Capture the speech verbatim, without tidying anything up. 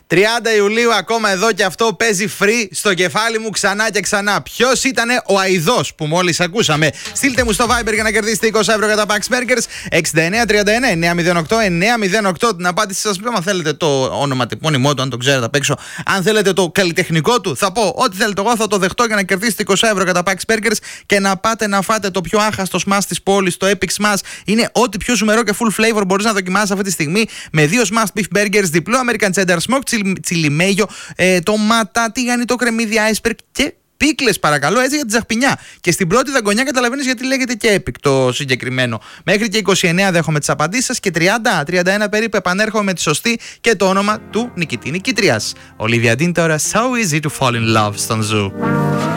τριάντα Ιουλίου ακόμα εδώ και αυτό παίζει free στο κεφάλι μου ξανά και ξανά. Ποιος ήταν ο αηδός που μόλις ακούσαμε? Στείλτε μου στο Viber για να κερδίσετε είκοσι ευρώ για τα Pax Burgers. εξήντα εννέα τριάντα εννέα εννιακόσια οκτώ εννιακόσια οκτώ. Την απάντηση σας πει, αν θέλετε το όνομα τεπώνυμό του, αν το ξέρετε απ' έξω, αν θέλετε το καλλιτεχνικό του, θα πω ό,τι θέλετε. Εγώ θα το δεχτώ για να κερδίσετε είκοσι ευρώ για τα Pax Burgers και να πάτε να φάτε το πιο άχαστο smash της πόλης, το Epic Smash. Είναι ό,τι πιο ζουμερό και full flavor μπορείς να δοκιμάσεις αυτή τη στιγμή, με δύο smash beef burgers, διπλό American cheddar smoke, chili mayo, ε, τομάτα, τηγανιτό κρεμμύδι iceberg και πίκλες, παρακαλώ, έτσι για τη ζαχπινιά. Και στην πρώτη δαγκονιά καταλαβαίνεις γιατί λέγεται και Epic το συγκεκριμένο. Μέχρι και είκοσι εννέα δέχομαι τις απαντήσεις σας και τριάντα, τριάντα ένα περίπου επανέρχομαι με τη σωστή και το όνομα του νικητή νικήτριας. Olivia Dean τώρα, So Easy to Fall in Love στον Ζου.